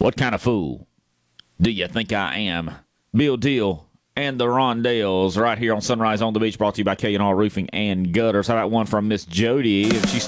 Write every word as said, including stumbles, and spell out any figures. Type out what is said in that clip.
What kind of fool do you think I am? Bill Deal and the Rondales right here on Sunrise on the Beach, brought to you by K and R Roofing and Gutters. How about one from Miss Jody? She's